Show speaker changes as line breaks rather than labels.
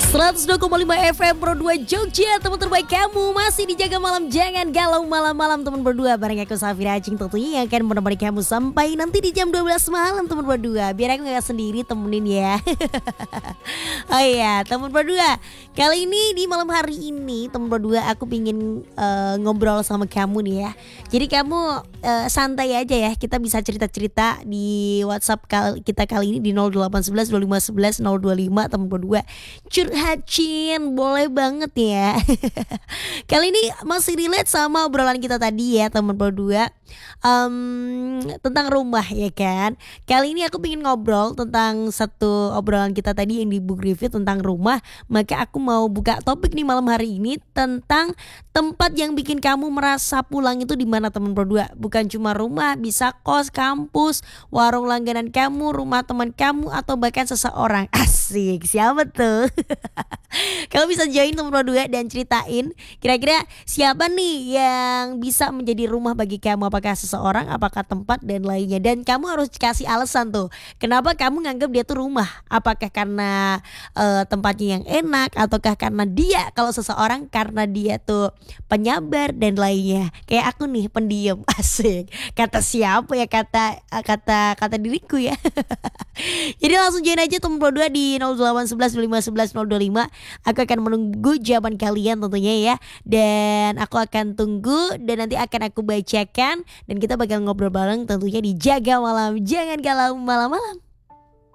102,5 FM Pro 2 Jogja. Teman terbaik kamu masih dijaga malam. Jangan galau malam-malam teman berdua. Bareng aku Safira Acing tentunya yang akan menemani kamu sampai nanti di jam 12 malam teman berdua. Biar aku gak sendiri temenin ya. Oh iya teman berdua, kali ini di malam hari ini teman berdua aku pingin ngobrol sama kamu nih ya. Jadi kamu santai aja ya. Kita bisa cerita-cerita di WhatsApp kita kali ini di 0811 2511 025 teman berdua. Curhatin boleh banget ya. Kali ini masih relate sama obrolan kita tadi ya teman berdua, tentang rumah ya kan. Kali ini aku pengen ngobrol tentang satu obrolan kita tadi yang di book review tentang rumah. Maka aku mau buka topik nih malam hari ini tentang tempat yang bikin kamu merasa pulang itu di mana teman berdua. Bukan cuma rumah, bisa kos, kampus, warung langganan kamu, rumah teman kamu, atau bahkan seseorang. Asik, siapa tuh? Kamu bisa join teman berdua dan ceritain kira-kira siapa nih yang bisa menjadi rumah bagi kamu. Apakah seseorang, apakah tempat dan lainnya. Dan kamu harus kasih alasan tuh kenapa kamu nganggap dia tuh rumah. Apakah karena tempatnya yang enak, ataukah karena dia, kalau seseorang karena dia tuh penyabar dan lainnya. Kayak aku nih pendiam. Asik. Kata siapa ya, kata diriku ya. Jadi langsung join aja teman berdua di 0811 511 025. Aku akan menunggu jawaban kalian tentunya ya. Dan aku akan tunggu dan nanti akan aku bacakan. Dan kita bakal ngobrol bareng tentunya di Jaga Malam. Jangan galau malam-malam.